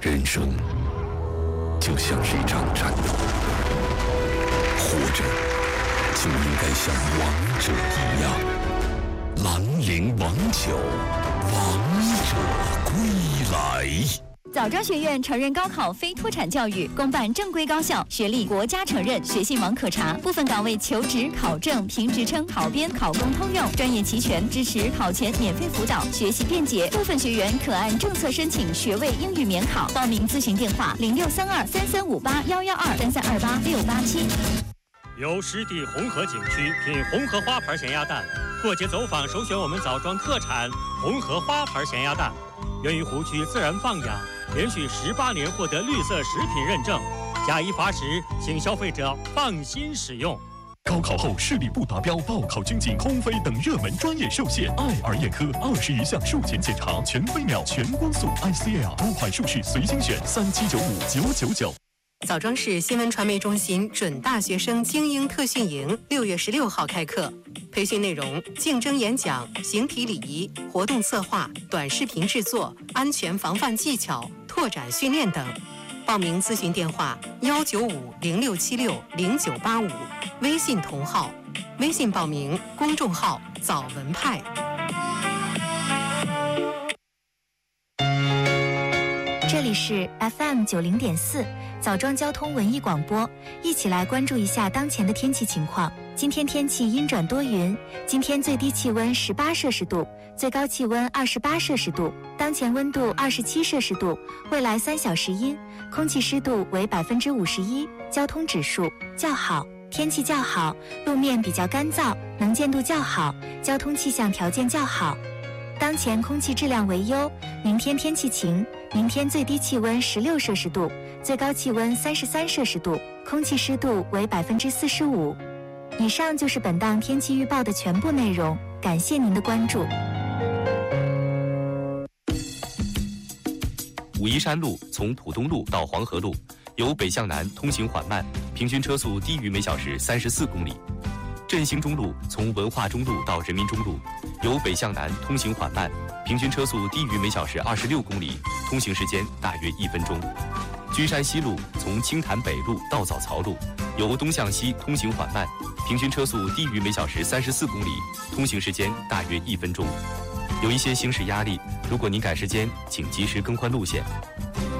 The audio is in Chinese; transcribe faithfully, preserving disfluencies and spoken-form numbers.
人生就像是一场战斗，活着就应该像王者一样。兰陵王酒，王者归来。 枣庄学院承认高考非脱产教育，公办正规高校，学历国家承认，学信网可查。部分岗位求职、考证、评职称、考编、考公通用，专业齐全，支持考前免费辅导，学习便捷。部分学员可按政策申请学位英语免考。报名咨询电话：零六三二三三五八幺幺二三三二八六八七。 由湿地红河景区品红河花牌咸鸭蛋，过节走访首选我们枣庄特产红河花牌咸鸭蛋，源于湖区自然放养，连续十八年获得绿色食品认证，假一罚十，请消费者放心使用。 高考后视力不达标，报考军警、空飞等热门专业受限。爱尔眼科二十一项术前检查，全飞秒、全光速 I C L 多款术式随心选，三七九五九九九。 枣庄市新闻传媒中心准大学生精英特训营六月十六号开课，培训内容：竞争演讲、形体礼仪、活动策划、短视频制作、安全防范技巧、拓展训练等。报名咨询电话：幺九五零六七六零九八五，微信同号，微信报名公众号枣文派。 这里是 F M 九零点四枣庄交通文艺广播，一起来关注一下当前的天气情况。今天天气阴转多云，今天最低气温十八摄氏度，最高气温二十八摄氏度，当前温度二十七摄氏度，未来三小时阴，空气湿度为百分之五十一，交通指数较好，天气较好，路面比较干燥，能见度较好，交通气象条件较好。当前空气质量为优，明天天气晴，明天最低气温十六摄氏度，最高气温三十三摄氏度，空气湿度为百分之四十五。以上就是本档天气预报的全部内容，感谢您的关注。 武夷山路从浦东路到黄河路，由北向南通行缓慢，平均车速低于每小时三十四公里。振兴中路从文化中路到人民中路，由北向南通行缓慢，平均车速低于每小时二十六公里，通行时间大约一分钟。居山西路从清潭北路到枣槽路，由东向西通行缓慢，平均车速低于每小时三十四公里，通行时间大约一分钟。有一些行驶压力，如果您赶时间，请及时更换路线。